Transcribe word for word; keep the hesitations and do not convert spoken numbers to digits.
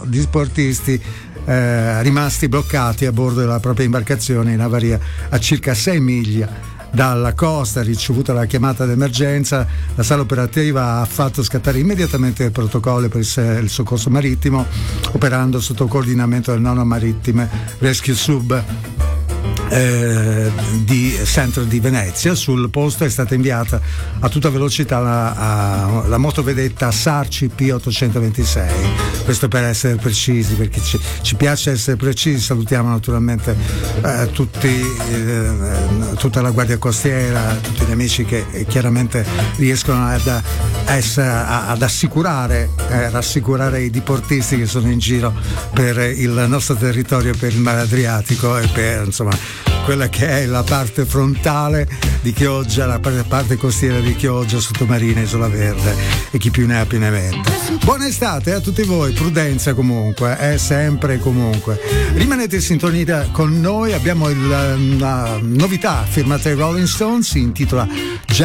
diportisti eh, rimasti bloccati a bordo della propria imbarcazione in avaria a circa sei miglia dalla costa. Ricevuta la chiamata d'emergenza, la sala operativa ha fatto scattare immediatamente il protocollo per il soccorso marittimo, operando sotto il coordinamento del nono Maritime Rescue Sub Eh, di centro di Venezia. Sul posto è stata inviata a tutta velocità la, a, la motovedetta Sarci P ottocentoventisei, questo per essere precisi, perché ci, ci piace essere precisi. Salutiamo naturalmente eh, tutti, eh, tutta la Guardia Costiera, tutti gli amici che eh, chiaramente riescono ad, a, ad assicurare eh, rassicurare i diportisti che sono in giro per il nostro territorio, per il mare Adriatico e per, insomma, quella che è la parte frontale di Chioggia, la parte costiera di Chioggia, sottomarina, Isola Verde e chi più ne ha più ne metta. Buona estate a tutti voi, prudenza comunque, è eh, sempre e comunque. Rimanete in sintonia con noi, abbiamo il, una novità firmata ai Rolling Stones, si intitola